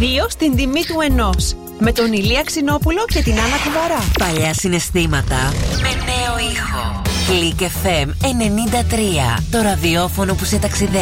2 στην τιμή του 1. Με τον Ηλία Ξινόπουλο και την Άννα Κουβαρά. Παλιά συναισθήματα με νέο ήχο. Click FM 93. Το ραδιόφωνο που σε ταξιδεύει.